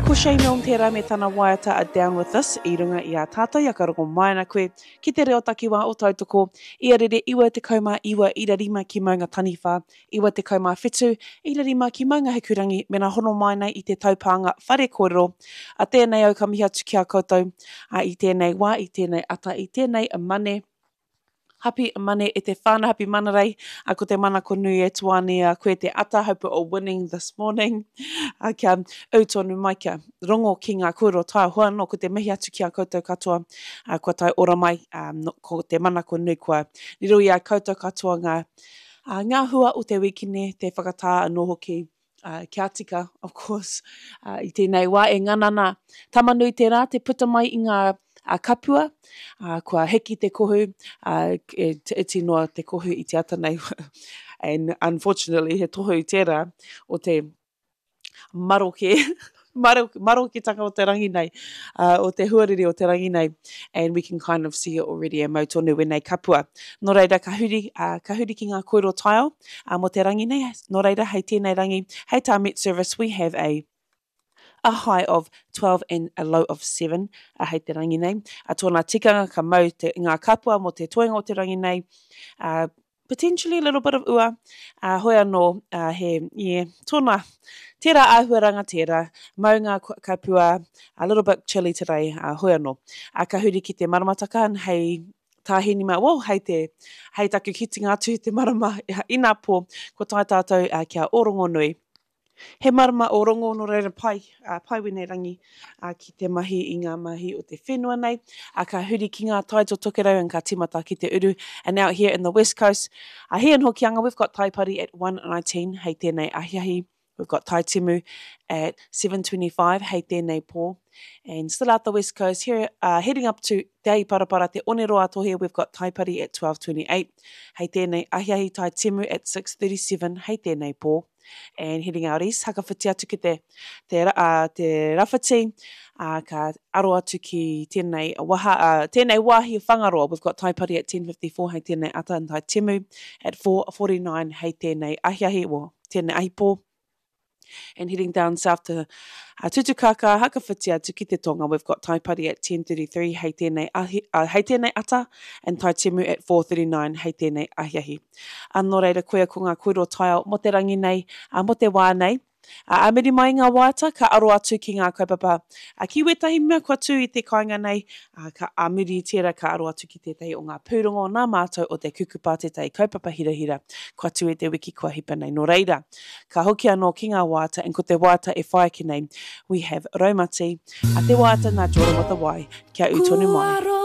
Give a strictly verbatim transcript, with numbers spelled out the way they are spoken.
Ko Shane on tērā me tana waiata a Down With This, I runga i a tātai, a ka rongo mai ana koe, ki te reo takiwā o tautoko, ia rere iwa te kaumā iwa ira rima ki maunga taniwha, iwa te kaumā whetū, ira rima ki maunga hekurangi, mena hono mai nei i te taupānga whare kōrero, a tēnei au ka mihi atu ki a koutou, a i tēnei wā, i tēnei ata, i tēnei a mane, hapi mane e te whāna hapi manarei, a ko te mana ko nui e tuani a koe te ata, hope of winning this morning. A kia autonu mai kia rongo ki ngā kōrero tai hoa no ko te mihi atu ki a koutou katoa, a kua tai ora mai, um, no, ko te mana ko nui kua. Ni rui a koutou katoa ngā, uh, ngā hua o te wikine, te whakatā anō hoki, uh, kia tika, of course, uh, i tēnei wā e nganana tamanui tērā, te puta mai i ngā a kapua, uh, kua heki te kohu, uh, e, e tinoa te kohu i te ata nei. And unfortunately, he tohu i tērā o te maroke, maroke, maroke taka o te rangi nei, uh, o te huariri o te rangi nei, and we can kind of see it already e mautonu wenei kapua. Nō reira, ka huri, uh, ka huri ki ngā kōrero taio, uh, mo te rangi nei, nō reira, hei tēnei rangi, hei tā Met Service, we have a a high of twelve and a low of seven, a hei te rangi nei. A tōna tikanga ka mau te, ngā kapua mo te toenga o te rangi nei, uh, potentially a little bit of ua, uh, hoi anō, uh, he, yeah, tōna, tērā āhuaranga tērā, mau ngā kapua, a little bit chilly today, uh, hoi anō. A ka huri ki te maramataka, and hei tāhini mā, wow, hei te, hei taku kiti ngā tū te marama, i nā pō, ko tai tātou uh, kia orongo nui. He marama o rongo no reira pai, uh, pai wene rangi uh, ki te mahi i ngā mahi o te whenua nei, a ka huri ki ngā taito tokerau and ka timata ki te uru. And out here in the West Coast, uh, here in Hokianga, we've got Taipari at one nineteen, hei tēnei ahiahi. We've got Tai Timu at seven twenty-five, hei tēnei pō. And still out the West Coast, here uh, heading up to Te Ai Parapara, Te Oneroa Tohia, we've got Taipari at twelve twenty-eight, hei tēnei ahiahi Tai Timu at six thirty-seven, hei tēnei pō. And heading out east, hakawhiti atu ki te, te, uh, te Rawhiti, uh, ka aro atu ki tēnei, waha, uh, tēnei wāhi whangaroa. We've got Taipari at ten fifty-four, hei tēnei ata, and Tai Timu at four forty-nine, hei tēnei ahiahi, well, tēnei ahipō. And heading down south to uh, Tutukaka, hakawhiti atu ki te Tonga, we've got Taipari at ten thirty-three, hei tēnei, ahi, uh, hei tēnei ata, and Tai Timu at four thirty-nine, hei tēnei ahiahi. Anō reira koea ko ngā kōrero taio mo te rangi nei, uh, mo te wā nei. Uh, a meri mai ngā wāta, ka aro atu ki ngā kaupapa. A ki wetahi mea kua tū i te kāinga nei, uh, ka amiri tērā ka aro atu ki tētahi o ngā pūrongo nā mātou o te kukupā tētahi kaupapa hirahira, kua tū e te wiki kua hipa nei. Nō reira, ka hoki anō ki ngā wāta, and ko te wāta e whae ki nei, we have Raumati, a te wāta nā Jordan with a Y, kia utonu mai.